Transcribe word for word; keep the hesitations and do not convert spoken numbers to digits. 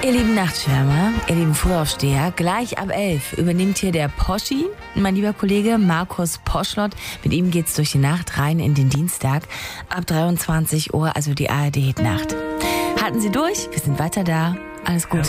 Ihr lieben Nachtschwärmer, ihr lieben Frühaufsteher, gleich ab elf übernimmt hier der Poschi, mein lieber Kollege Markus Poschlott. Mit ihm geht's durch die Nacht rein in den Dienstag ab dreiundzwanzig Uhr, also die A R D-Nacht. Halten Sie durch, wir sind weiter da. Alles Gute.